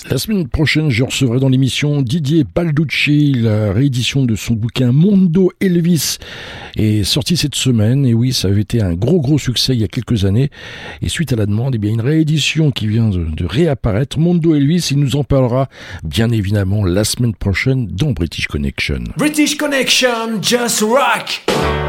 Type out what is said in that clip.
La semaine prochaine, je recevrai dans l'émission Didier Balducci. La réédition de son bouquin Mondo Elvis est sortie cette semaine. Et oui, ça avait été un gros succès il y a quelques années. Et suite à la demande, une réédition qui vient de réapparaître. Mondo Elvis, il nous en parlera bien évidemment la semaine prochaine dans British Connection. British Connection, just rock!